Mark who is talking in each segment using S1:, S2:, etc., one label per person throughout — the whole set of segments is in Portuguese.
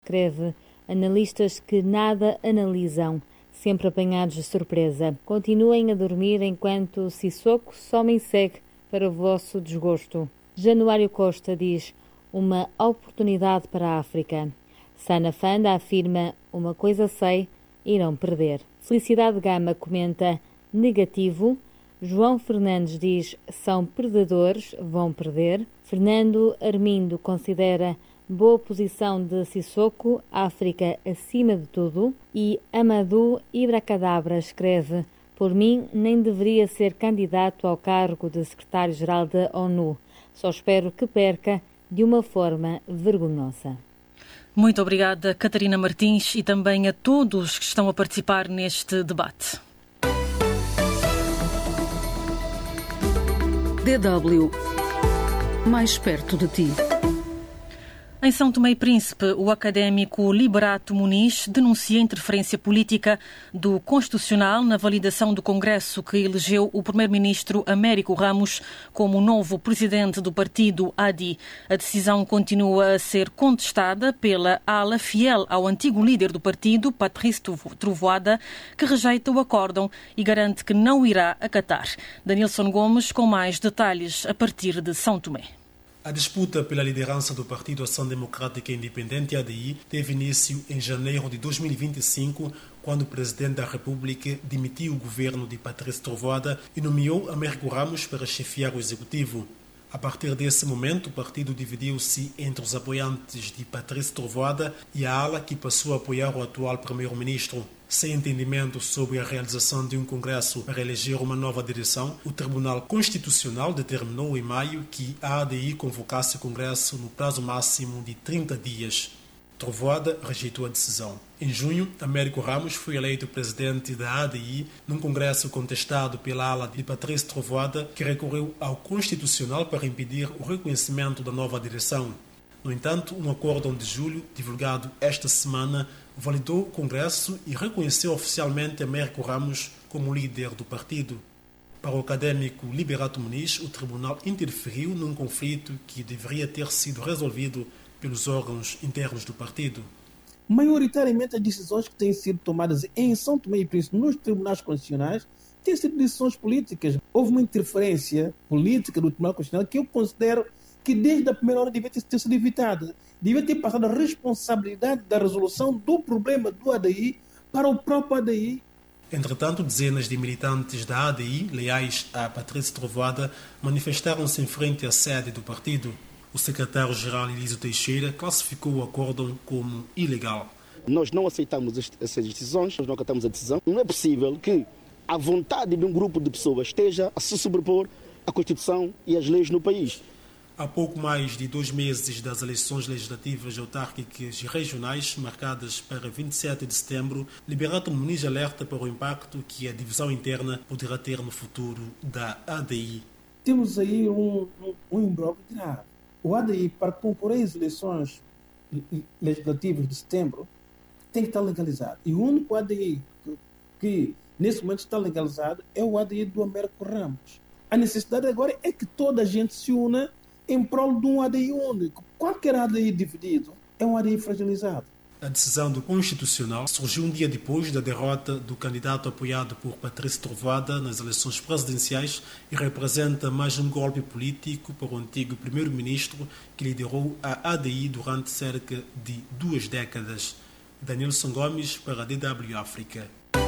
S1: escreve: analistas que nada analisam, sempre apanhados de surpresa. Continuem a dormir enquanto Sissoko só me segue para o vosso desgosto. Januário Costa diz: uma oportunidade para a África. Sana Fanda afirma: uma coisa sei, irão perder. Felicidade Gama comenta: negativo. João Fernandes diz: são perdedores, vão perder. Fernando Armindo considera: boa posição de Sissoko, África acima de tudo. E Amadou Ibracadabra escreve: por mim, nem deveria ser candidato ao cargo de secretário-geral da ONU. Só espero que perca de uma forma vergonhosa.
S2: Muito obrigada, Catarina Martins, e também a todos que estão a participar neste debate.
S3: DW, mais perto de ti.
S2: Em São Tomé e Príncipe, o académico Liberato Muniz denuncia a interferência política do Constitucional na validação do Congresso que elegeu o primeiro-ministro Américo Ramos como novo presidente do partido ADI. A decisão continua a ser contestada pela ala fiel ao antigo líder do partido, Patrice Trovoada, que rejeita o acórdão e garante que não irá acatar. Danilson Gomes com mais detalhes a partir de São Tomé.
S4: A disputa pela liderança do Partido Ação Democrática Independente ADI teve início em janeiro de 2025, quando o presidente da República demitiu o governo de Patrice Trovoada e nomeou Américo Ramos para chefiar o executivo. A partir desse momento, o partido dividiu-se entre os apoiantes de Patrice Trovoada e a ala que passou a apoiar o atual primeiro-ministro. Sem entendimento sobre a realização de um congresso para eleger uma nova direção, o Tribunal Constitucional determinou em maio que a ADI convocasse o congresso no prazo máximo de 30 dias. Trovoada rejeitou a decisão. Em junho, Américo Ramos foi eleito presidente da ADI num congresso contestado pela ala de Patrice Trovoada, que recorreu ao Constitucional para impedir o reconhecimento da nova direção. No entanto, um acórdão de julho, divulgado esta semana, validou o Congresso e reconheceu oficialmente Américo Ramos como líder do partido. Para o académico Liberato Muniz, o tribunal interferiu num conflito que deveria ter sido resolvido pelos órgãos internos do partido.
S5: Maioritariamente, as decisões que têm sido tomadas em São Tomé e Príncipe nos tribunais constitucionais têm sido decisões políticas. Houve uma interferência política do Tribunal Constitucional que eu considero que desde a primeira hora devia ter sido evitada. Devia ter passado a responsabilidade da resolução do problema do ADI para o próprio ADI.
S4: Entretanto, dezenas de militantes da ADI, leais a Patrice Trovoada, manifestaram-se em frente à sede do partido. O secretário-geral Elísio Teixeira classificou o acórdão como ilegal.
S6: Nós não aceitamos essas decisões, nós não acatamos a decisão. Não é possível que a vontade de um grupo de pessoas esteja a se sobrepor à Constituição e às leis no país.
S4: Há pouco mais de 2 meses das eleições legislativas, autárquicas e regionais, marcadas para 27 de setembro, Liberato Muniz alerta para o impacto que a divisão interna poderá ter no futuro da ADI.
S5: Temos aí um imbróglio grave. O ADI, para concorrer às eleições legislativas de setembro, tem que estar legalizado. E o único ADI que nesse momento está legalizado é o ADI do Américo Ramos. A necessidade agora é que toda a gente se una em prol de um ADI único. Qualquer ADI dividido é um ADI fragilizado.
S4: A decisão do Constitucional surgiu um dia depois da derrota do candidato apoiado por Patrice Trovoada nas eleições presidenciais e representa mais um golpe político para o antigo primeiro-ministro que liderou a ADI durante cerca de 2 décadas. Danilson Gomes para a DW África.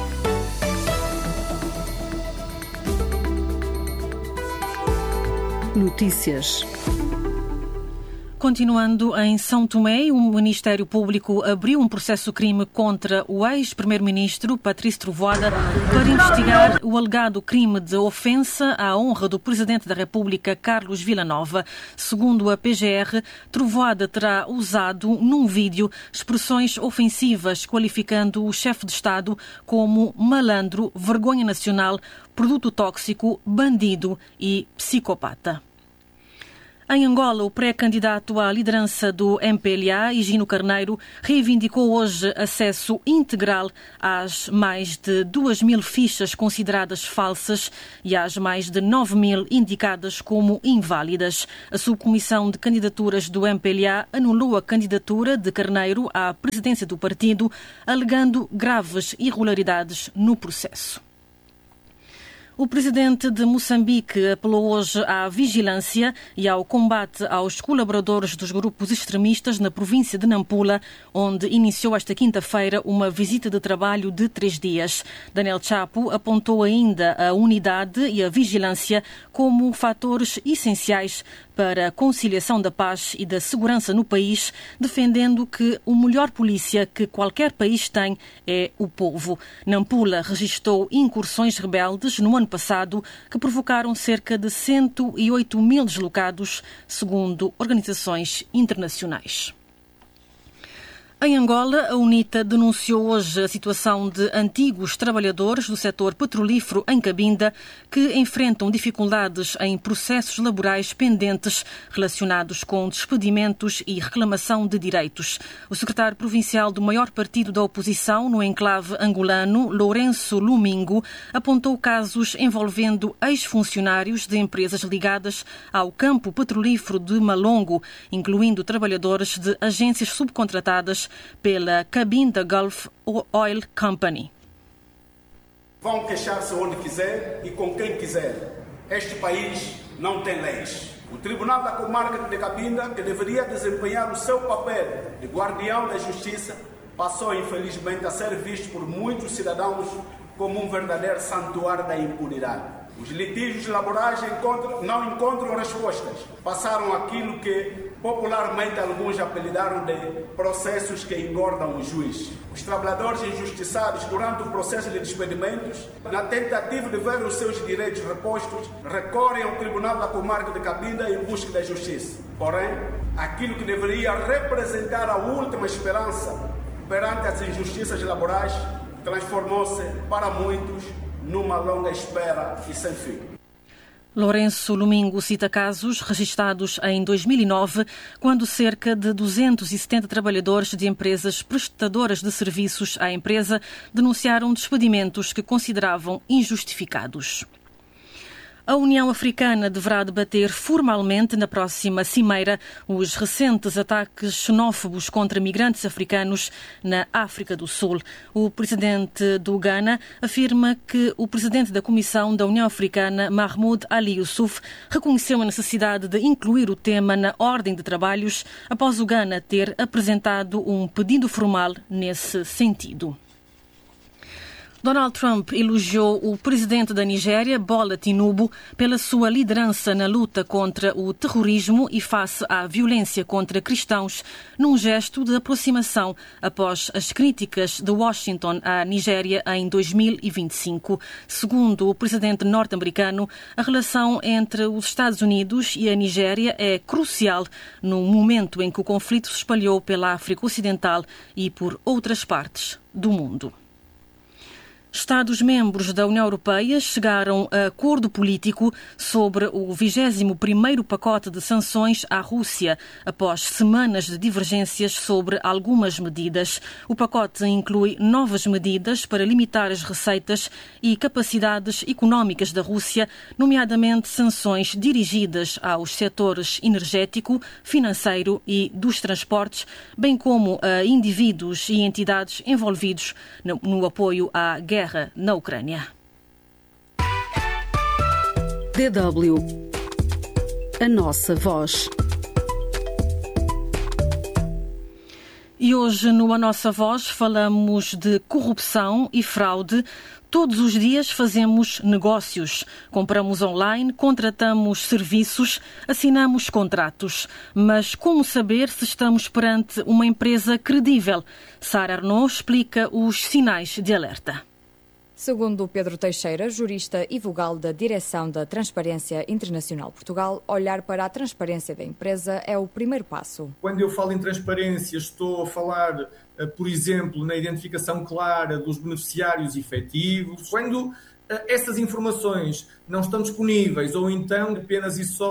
S3: Notícias.
S2: Continuando em São Tomé, o Ministério Público abriu um processo-crime contra o ex-primeiro-ministro Patrice Trovoada para investigar o alegado crime de ofensa à honra do Presidente da República, Carlos Villanova. Segundo a PGR, Trovoada terá usado num vídeo expressões ofensivas, qualificando o chefe de Estado como malandro, vergonha nacional, produto tóxico, bandido e psicopata. Em Angola, o pré-candidato à liderança do MPLA, Higino Carneiro, reivindicou hoje acesso integral às mais de 2.000 fichas consideradas falsas e às mais de 9.000 indicadas como inválidas. A subcomissão de candidaturas do MPLA anulou a candidatura de Carneiro à presidência do partido, alegando graves irregularidades no processo. O presidente de Moçambique apelou hoje à vigilância e ao combate aos colaboradores dos grupos extremistas na província de Nampula, onde iniciou esta quinta-feira uma visita de trabalho de 3 dias. Daniel Chapo apontou ainda a unidade e a vigilância como fatores essenciais para a conciliação da paz e da segurança no país, defendendo que o melhor polícia que qualquer país tem é o povo. Nampula registrou incursões rebeldes no ano passado que provocaram cerca de 108.000 deslocados, segundo organizações internacionais. Em Angola, a UNITA denunciou hoje a situação de antigos trabalhadores do setor petrolífero em Cabinda que enfrentam dificuldades em processos laborais pendentes relacionados com despedimentos e reclamação de direitos. O secretário provincial do maior partido da oposição no enclave angolano, Lourenço Lumingo, apontou casos envolvendo ex-funcionários de empresas ligadas ao campo petrolífero de Malongo, incluindo trabalhadores de agências subcontratadas pela Cabinda Gulf Oil Company.
S7: Vão queixar-se onde quiser e com quem quiser. Este país não tem leis. O Tribunal da Comarca de Cabinda, que deveria desempenhar o seu papel de guardião da justiça, passou infelizmente a ser visto por muitos cidadãos como um verdadeiro santuário da impunidade. Os litígios laborais não encontram respostas. Passaram aquilo que popularmente alguns apelidaram de processos que engordam o juiz. Os trabalhadores injustiçados durante o processo de despedimentos, na tentativa de ver os seus direitos repostos, recorrem ao Tribunal da Comarca de Cabinda em busca da justiça. Porém, aquilo que deveria representar a última esperança perante as injustiças laborais transformou-se para muitos numa longa espera e sem fim.
S2: Lourenço Lumingo cita casos registados em 2009, quando cerca de 270 trabalhadores de empresas prestadoras de serviços à empresa denunciaram despedimentos que consideravam injustificados. A União Africana deverá debater formalmente na próxima cimeira os recentes ataques xenófobos contra migrantes africanos na África do Sul. O presidente do Ghana afirma que o presidente da Comissão da União Africana, Mahmoud Ali Yusuf, reconheceu a necessidade de incluir o tema na ordem de trabalhos após o Ghana ter apresentado um pedido formal nesse sentido. Donald Trump elogiou o presidente da Nigéria, Bola Tinubu, pela sua liderança na luta contra o terrorismo e face à violência contra cristãos, num gesto de aproximação após as críticas de Washington à Nigéria em 2025. Segundo o presidente norte-americano, a relação entre os Estados Unidos e a Nigéria é crucial no momento em que o conflito se espalhou pela África Ocidental e por outras partes do mundo. Estados-membros da União Europeia chegaram a acordo político sobre o 21º pacote de sanções à Rússia, após semanas de divergências sobre algumas medidas. O pacote inclui novas medidas para limitar as receitas e capacidades económicas da Rússia, nomeadamente sanções dirigidas aos setores energético, financeiro e dos transportes, bem como a indivíduos e entidades envolvidos no apoio à guerra na Ucrânia.
S3: DW. A nossa voz.
S2: E hoje, no A Nossa Voz, falamos de corrupção e fraude. Todos os dias fazemos negócios, compramos online, contratamos serviços, assinamos contratos. Mas como saber se estamos perante uma empresa credível? Sara Arnaud explica os sinais de alerta.
S8: Segundo Pedro Teixeira, jurista e vogal da Direção da Transparência Internacional Portugal, olhar para a transparência da empresa é o primeiro passo.
S9: Quando eu falo em transparência, estou a falar, por exemplo, na identificação clara dos beneficiários efetivos. Quando essas informações não estão disponíveis ou então apenas e só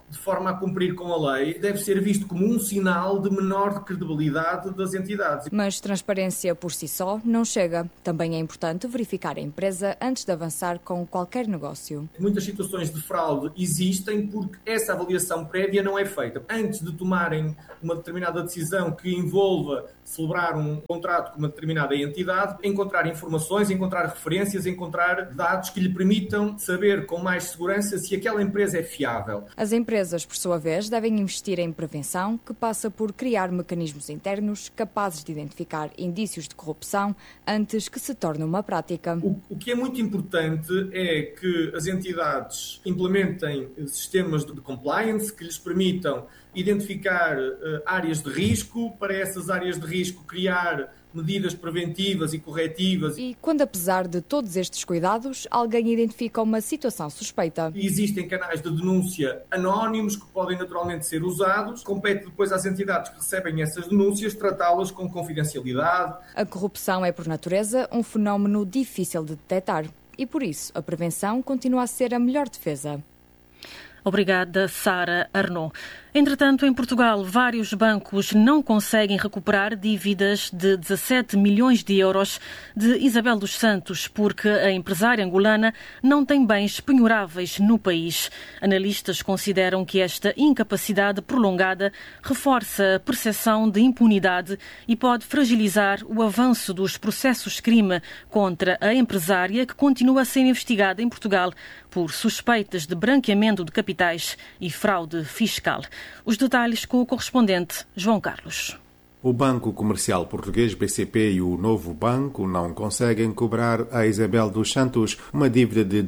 S9: de forma a cumprir com a lei, deve ser visto como um sinal de menor credibilidade das entidades.
S8: Mas transparência por si só não chega. Também é importante verificar a empresa antes de avançar com qualquer negócio.
S9: Muitas situações de fraude existem porque essa avaliação prévia não é feita. Antes de tomarem uma determinada decisão que envolva celebrar um contrato com uma determinada entidade, encontrar informações, encontrar referências, encontrar dados que lhe permitam saber com mais segurança se aquela empresa é fiável.
S8: As empresas, por sua vez, devem investir em prevenção, que passa por criar mecanismos internos capazes de identificar indícios de corrupção antes que se torne uma prática.
S9: O que é muito importante é que as entidades implementem sistemas de compliance que lhes permitam identificar áreas de risco, para essas áreas de risco criar medidas preventivas e corretivas.
S8: E quando, apesar de todos estes cuidados, alguém identifica uma situação suspeita.
S9: Existem canais de denúncia anónimos que podem naturalmente ser usados. Compete depois às entidades que recebem essas denúncias tratá-las com confidencialidade.
S8: A corrupção é, por natureza, um fenómeno difícil de detectar e, por isso, a prevenção continua a ser a melhor defesa.
S2: Obrigada, Sara Arnaud. Entretanto, em Portugal, vários bancos não conseguem recuperar dívidas de 17 milhões de euros de Isabel dos Santos, porque a empresária angolana não tem bens penhoráveis no país. Analistas consideram que esta incapacidade prolongada reforça a percepção de impunidade e pode fragilizar o avanço dos processos crime contra a empresária, que continua a ser investigada em Portugal por suspeitas de branqueamento de capitais e fraude fiscal. Os detalhes com o correspondente João Carlos.
S10: O Banco Comercial Português BCP e o Novo Banco não conseguem cobrar a Isabel dos Santos uma dívida de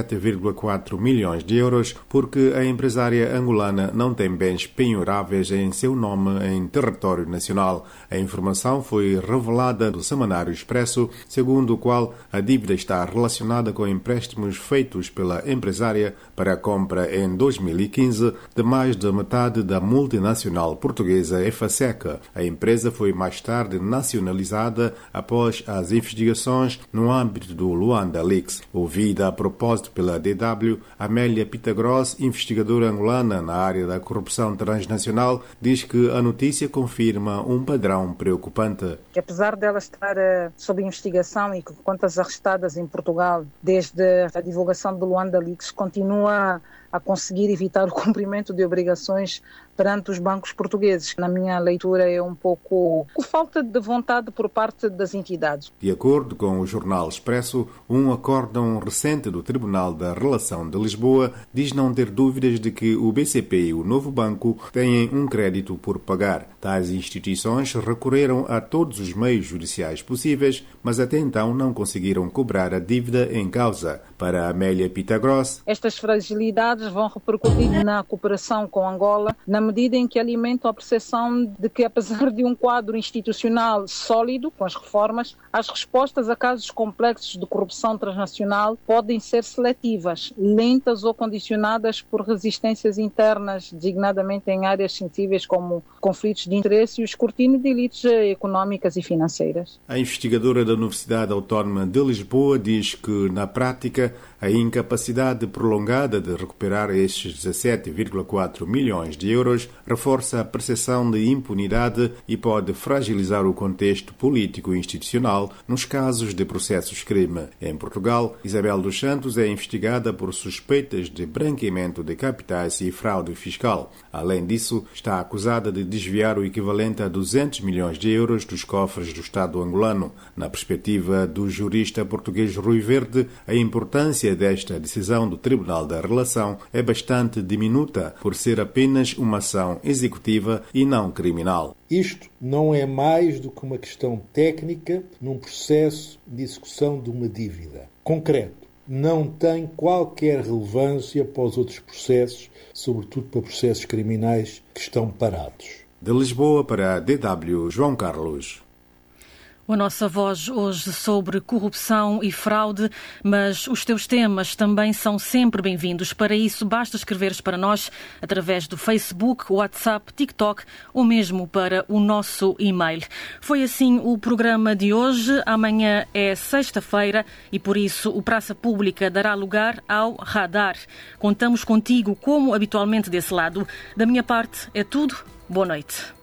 S10: 17,4 milhões de euros porque a empresária angolana não tem bens penhoráveis em seu nome em território nacional. A informação foi revelada do Semanário Expresso, segundo o qual a dívida está relacionada com empréstimos feitos pela empresária para a compra em 2015 de mais da metade da multinacional portuguesa Efacec. A empresa foi mais tarde nacionalizada após as investigações no âmbito do Luanda Leaks. Ouvida a propósito pela DW, Amélia Pitagros, investigadora angolana na área da corrupção transnacional, diz que a notícia confirma um padrão preocupante.
S11: Que apesar dela estar sob investigação e com contas arrestadas em Portugal desde a divulgação do Luanda Leaks, continua a conseguir evitar o cumprimento de obrigações perante os bancos portugueses. Na minha leitura é um pouco falta de vontade por parte das entidades.
S10: De acordo com o jornal Expresso, um acórdão recente do Tribunal da Relação de Lisboa diz não ter dúvidas de que o BCP e o Novo Banco têm um crédito por pagar. Tais instituições recorreram a todos os meios judiciais possíveis, mas até então não conseguiram cobrar a dívida em causa. Para Amélia Pitagros,
S11: estas fragilidades vão repercutir na cooperação com Angola, na medida em que alimentam a percepção de que, apesar de um quadro institucional sólido, com as reformas, as respostas a casos complexos de corrupção transnacional podem ser seletivas, lentas ou condicionadas por resistências internas, designadamente em áreas sensíveis como conflitos de interesse e o escrutínio de elites económicas e financeiras.
S10: A investigadora da Universidade Autónoma de Lisboa diz que, na prática, a incapacidade prolongada de recuperar estes 17,4 milhões de euros reforça a percepção de impunidade e pode fragilizar o contexto político e institucional nos casos de processos crime. Em Portugal, Isabel dos Santos é investigada por suspeitas de branqueamento de capitais e fraude fiscal. Além disso, está acusada de desviar o equivalente a 200 milhões de euros dos cofres do Estado angolano. Na perspectiva do jurista português Rui Verde, a importância desta decisão do Tribunal da Relação é bastante diminuta, por ser apenas uma ação executiva e não criminal.
S12: Isto não é mais do que uma questão técnica num processo de execução de uma dívida. Concreto, não tem qualquer relevância para os outros processos, sobretudo para processos criminais que estão parados.
S10: De Lisboa para a DW, João Carlos.
S2: A nossa voz hoje sobre corrupção e fraude, mas os teus temas também são sempre bem-vindos. Para isso, basta escreveres para nós através do Facebook, WhatsApp, TikTok ou mesmo para o nosso e-mail. Foi assim o programa de hoje. Amanhã é sexta-feira e, por isso, o Praça Pública dará lugar ao Radar. Contamos contigo, como habitualmente, desse lado. Da minha parte, é tudo. Boa noite.